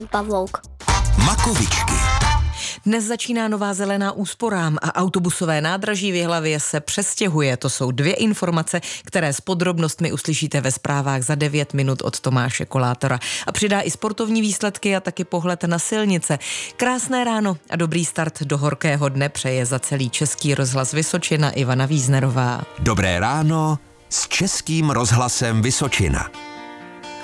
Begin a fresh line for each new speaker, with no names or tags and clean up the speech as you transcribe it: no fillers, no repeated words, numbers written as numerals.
Pavouk.
Makovičky.
Dnes začíná nová zelená úsporám a autobusové nádraží v Jihlavě se přestěhuje. To jsou 2 informace, které s podrobnostmi uslyšíte ve zprávách za 9 minut od Tomáše Kolátora. A přidá i sportovní výsledky a taky pohled na silnice. Krásné ráno a dobrý start do horkého dne přeje za celý Český rozhlas Vysočina Ivana Víznerová.
Dobré ráno s Českým rozhlasem Vysočina.